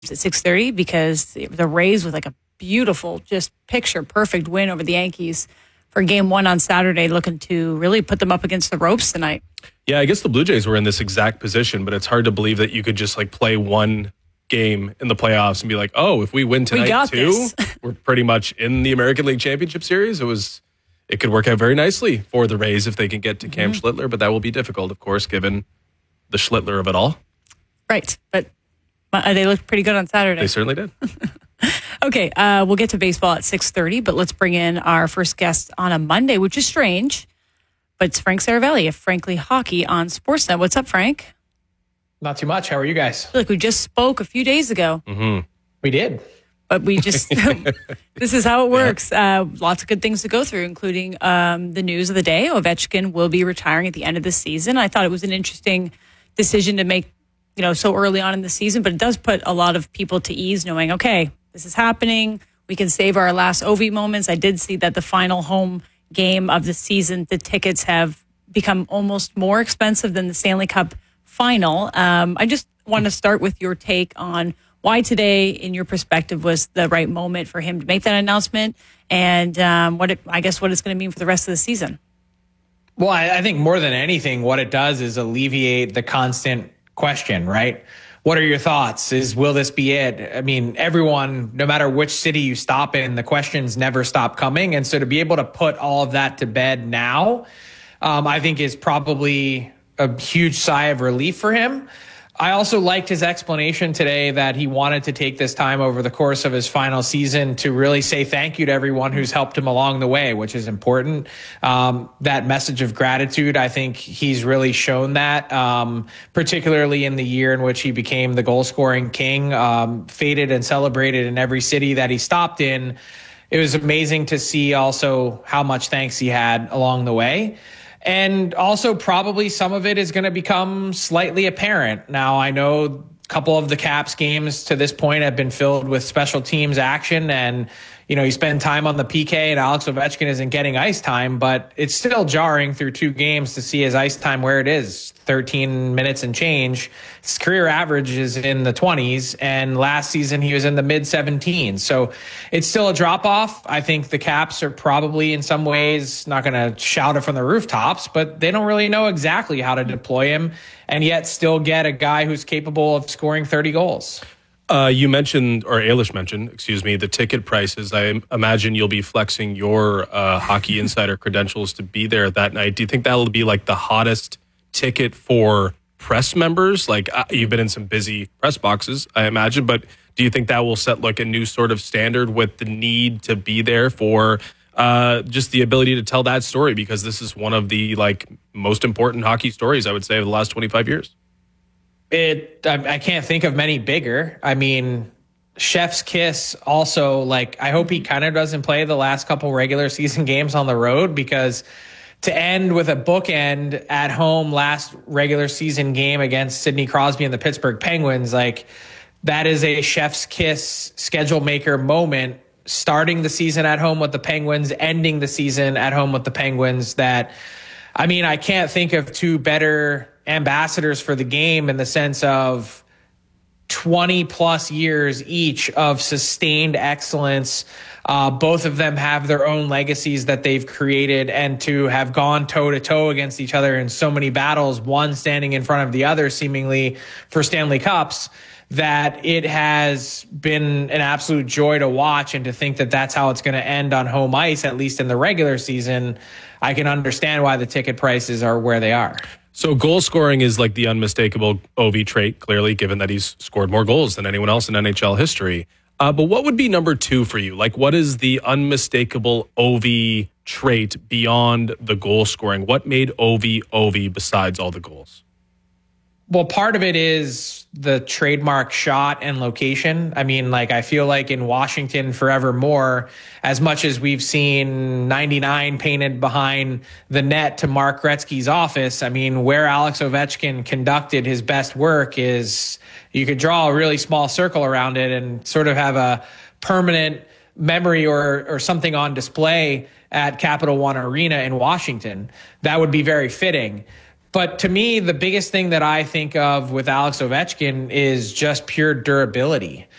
at 6:30 because the Rays with like a beautiful, just picture perfect win over the Yankees for game one on Saturday, looking to really put them up against the ropes tonight. Yeah, I guess the Blue Jays were in this exact position, but it's hard to believe that you could just like play one game in the playoffs and be like, oh, if we win tonight too, we're pretty much in the American League Championship Series. It could work out very nicely for the Rays if they can get to Cam Schlittler, but that will be difficult, of course, given the Schlittler of it all. Right, but they looked pretty good on Saturday. They certainly did. Okay, we'll get to baseball at 6:30, but let's bring in our first guest on a Monday, which is strange, but it's Frank Seravalli of Frankly Hockey on Sportsnet. What's up, Frank? Not too much. How are you guys? I feel like we just spoke a few days ago. Mm-hmm. We did. But we just, this is how it works. Yeah. Lots of good things to go through, including the news of the day. Ovechkin will be retiring at the end of the season. I thought it was an interesting decision to make, so early on in the season, but it does put a lot of people to ease knowing, okay, this is happening. We can save our last Ovi moments. I did see that the final home game of the season, the tickets have become almost more expensive than the Stanley Cup final. I just want to start with your take on why today, in your perspective, was the right moment for him to make that announcement, and what it's going to mean for the rest of the season. Well, I think more than anything, what it does is alleviate the constant question, right? What are your thoughts? Will this be it? I mean, everyone, no matter which city you stop in, the questions never stop coming. And so to be able to put all of that to bed now, I think is probably a huge sigh of relief for him. I also liked his explanation today that he wanted to take this time over the course of his final season to really say thank you to everyone who's helped him along the way, which is important. That message of gratitude, I think he's really shown that, particularly in the year in which he became the goal scoring king, feted and celebrated in every city that he stopped in. It was amazing to see also how much thanks he had along the way. And also probably some of it is going to become slightly apparent. Now, I know a couple of the Caps games to this point have been filled with special teams action, and you spend time on the PK and Alex Ovechkin isn't getting ice time, but it's still jarring through two games to see his ice time where it is, 13 minutes and change. His career average is in the 20s, and last season he was in the mid 17s. So it's still a drop off. I think the Caps are probably in some ways not going to shout it from the rooftops, but they don't really know exactly how to deploy him and yet still get a guy who's capable of scoring 30 goals. You mentioned, or Ailish mentioned, the ticket prices. I imagine you'll be flexing your Hockey Insider credentials to be there that night. Do you think that'll be like the hottest ticket for press members? Like you've been in some busy press boxes, I imagine, but do you think that will set like a new sort of standard with the need to be there for just the ability to tell that story? Because this is one of the like most important hockey stories, I would say, of the last 25 years. I can't think of many bigger. I mean, chef's kiss also, like, I hope he kind of doesn't play the last couple regular season games on the road, because to end with a bookend at home last regular season game against Sidney Crosby and the Pittsburgh Penguins, like, that is a chef's kiss schedule maker moment, starting the season at home with the Penguins, ending the season at home with the Penguins. That, I mean, I can't think of two better ambassadors for the game in the sense of 20 plus years each of sustained excellence. Both of them have their own legacies that they've created, and to have gone toe to toe against each other in so many battles, one standing in front of the other seemingly for Stanley Cups, that it has been an absolute joy to watch. And to think that that's how it's going to end on home ice, at least in the regular season, I can understand why the ticket prices are where they are. So goal scoring is like the unmistakable Ovi trait, clearly, given that he's scored more goals than anyone else in NHL history. But what would be number two for you? Like, what is the unmistakable Ovi trait beyond the goal scoring? What made Ovi besides all the goals? Well, part of it is the trademark shot and location. I mean, like, I feel like in Washington forevermore, as much as we've seen 99 painted behind the net to Mark Gretzky's office, I mean, where Alex Ovechkin conducted his best work is you could draw a really small circle around it and sort of have a permanent memory or something on display at Capital One Arena in Washington. That would be very fitting. But to me, the biggest thing that I think of with Alex Ovechkin is just pure durability.